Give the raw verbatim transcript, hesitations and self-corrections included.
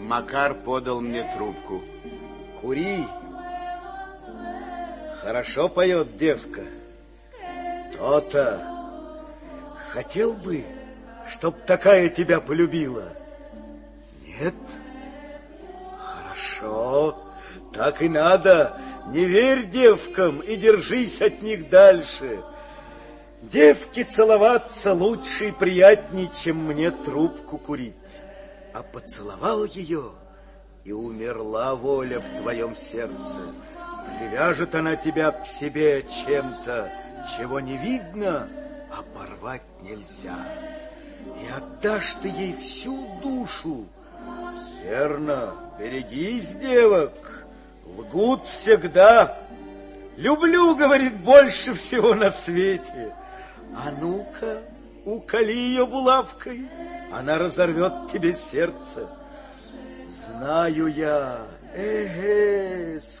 Макар подал мне трубку. Кури. Хорошо поет девка. То-то. Хотел бы, чтоб такая тебя полюбила. Нет? Хорошо. Так и надо. Не верь девкам и держись от них дальше. Девке целоваться лучше и приятней, чем мне трубку курить. А поцеловал ее, и умерла воля в твоем сердце. Привяжет она тебя к себе чем-то, чего не видно, а порвать нельзя. И отдашь ты ей всю душу. Верно, берегись, девок, лгут всегда. Люблю, говорит, больше всего на свете. А ну-ка, уколи ее булавкой, она разорвет тебе сердце. Знаю я, эге,